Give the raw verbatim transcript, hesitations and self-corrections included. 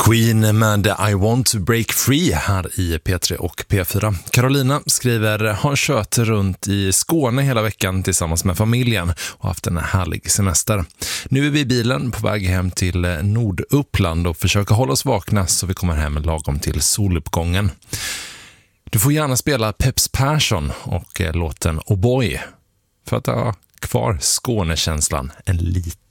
Queen med I want to break free här i P tre och P fyra. Carolina skriver, har kört runt i Skåne hela veckan tillsammans med familjen och haft en härlig semester. Nu är vi i bilen på väg hem till Norduppland och försöker hålla oss vakna så vi kommer hem lagom till soluppgången. Du får gärna spela Peps Persson och låten Oh Boy för att ha kvar Skånekänslan en liten